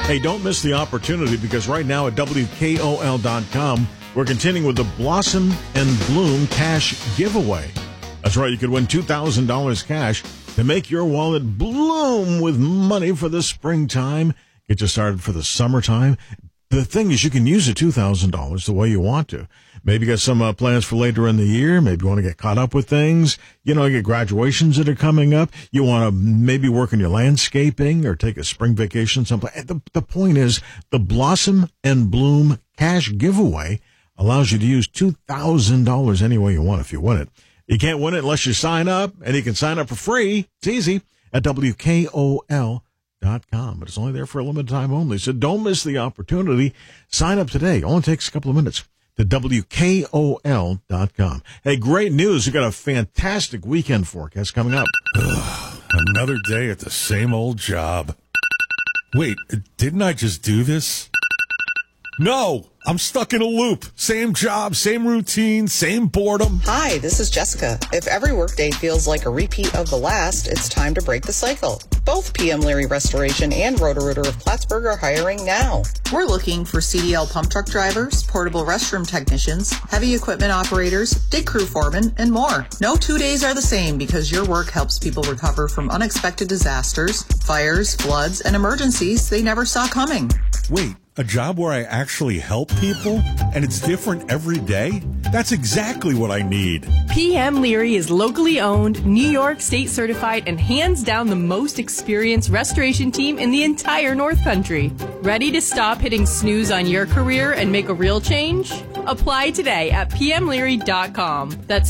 Hey, don't miss the opportunity because right now at WKOL.com, we're continuing with the Blossom and Bloom Cash Giveaway. That's right, you could win $2,000 cash to make your wallet bloom with money for the springtime. Get you started for the summertime. The thing is, you can use the $2,000 the way you want to. Maybe you got some plans for later in the year. Maybe you want to get caught up with things. You know, you get graduations that are coming up. You want to maybe work on your landscaping or take a spring vacation someplace. The point is, the Blossom and Bloom Cash Giveaway allows you to use $2,000 any way you want if you win it. You can't win it unless you sign up, and you can sign up for free. It's easy at WKOL.com, but it's only there for a limited time only. So don't miss the opportunity. Sign up today. Only takes a couple of minutes to WKOL.com. Hey, great news. We've got a fantastic weekend forecast coming up. Another day at the same old job. Wait, didn't I just do this? No, I'm stuck in a loop. Same job, same routine, same boredom. Hi, this is Jessica. If every workday feels like a repeat of the last, it's time to break the cycle. Both PM Leary Restoration and Roto-Rooter of Plattsburgh are hiring now. We're looking for CDL pump truck drivers, portable restroom technicians, heavy equipment operators, dig crew foremen, and more. No 2 days are the same because your work helps people recover from unexpected disasters, fires, floods, and emergencies they never saw coming. Wait, a job where I actually help people and it's different every day? That's exactly what I need. PM Leary is locally owned, New York State certified, and hands down the most experienced restoration team in the entire North Country. Ready to stop hitting snooze on your career and make a real change? Apply today at pmleary.com. That's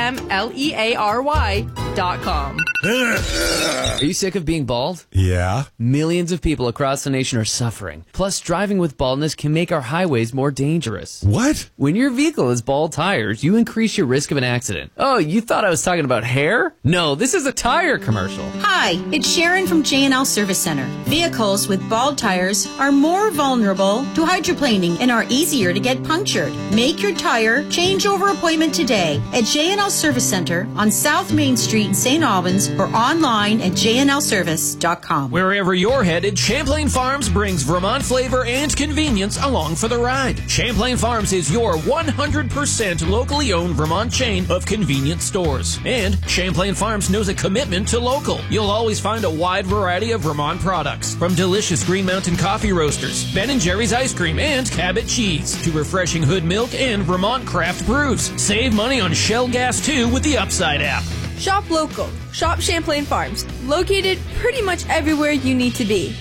PMLEARY.com. Are you sick of being bald? Yeah. Millions of people across the nation are suffering. Plus, driving with baldness can make our highways more dangerous. What? When your vehicle has bald tires, you increase your risk of an accident. Oh, you thought I was talking about hair? No, this is a tire commercial. Hi, it's Sharon from J&L Service Center. Vehicles with bald tires are more vulnerable to hydroplaning and are easier to get punctured. Make your tire changeover appointment today at J&L Service Center on South Main Street in St. Albans or online at jnlservice.com. Wherever you're headed, Champlain Farms brings Vermont flavor and convenience along for the ride. Champlain Farms is your 100% locally owned Vermont chain of convenience stores. And Champlain Farms knows a commitment to local. You'll always find a wide variety of Vermont products, from delicious Green Mountain coffee roasters, Ben & Jerry's ice cream, and Cabot cheese, to refreshing Hood milk and Vermont craft brews. Save money on Shell gas too with the Upside app. Shop local. Shop Champlain Farms. Located pretty much everywhere you need to be.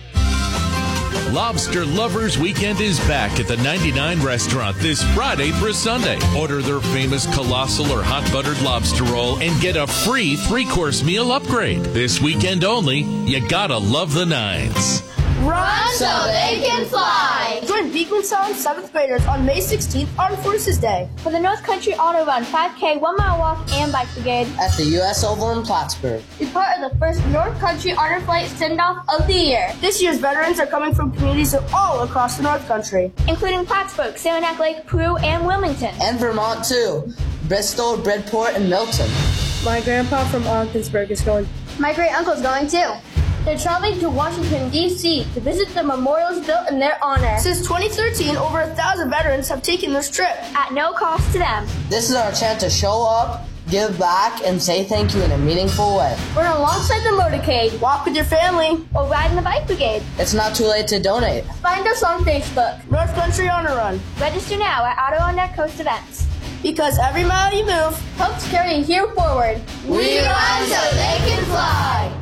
Lobster Lovers Weekend is back at the 99 Restaurant this Friday through Sunday. Order their famous colossal or hot buttered lobster roll and get a free 3-course meal upgrade. This weekend only, you gotta love the nines. Run so they can fly! Join Beekman Sound 7th graders on May 16th, Armed Forces Day, for the North Country Auto Run 5K, 1-mile walk, and bike brigade at the U.S. Oval in Plattsburgh. Be part of the first North Country Honor Flight send-off of the year. This year's veterans are coming from communities all across the North Country, including Plattsburgh, Saranac Lake, Peru, and Wilmington. And Vermont, too. Bristol, Bridport, and Milton. My grandpa from Ogdensburg is going. My great-uncle's going, too. They're traveling to Washington, D.C. to visit the memorials built in their honor. Since 2013, over 1,000 veterans have taken this trip at no cost to them. This is our chance to show up, give back, and say thank you in a meaningful way. Run alongside the motorcade, walk with your family, or ride in the bike brigade. It's not too late to donate. Find us on Facebook. North Country Honor Run. Register now at Adirondack Coast Events. Because every mile you move helps carry you here forward. We run so they can fly.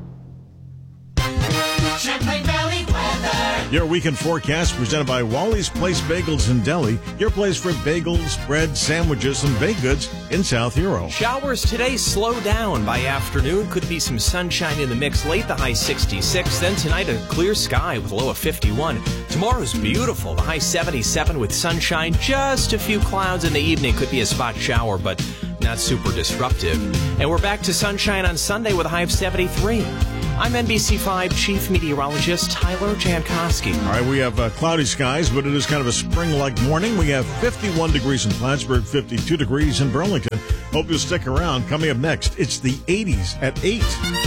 Champlain Valley weather. Your weekend forecast presented by Wally's Place Bagels and Deli. Your place for bagels, bread, sandwiches, and baked goods in South Hero. Showers today slow down by afternoon. Could be some sunshine in the mix late, the high 66. Then tonight, a clear sky with a low of 51. Tomorrow's beautiful, the high 77 with sunshine. Just a few clouds in the evening. Could be a spot shower, but not super disruptive. And we're back to sunshine on Sunday with a high of 73. I'm NBC5 Chief Meteorologist Tyler Jankowski. All right, we have cloudy skies, but it is kind of a spring-like morning. We have 51 degrees in Plattsburgh, 52 degrees in Burlington. Hope you'll stick around. Coming up next, it's the 80s at 8.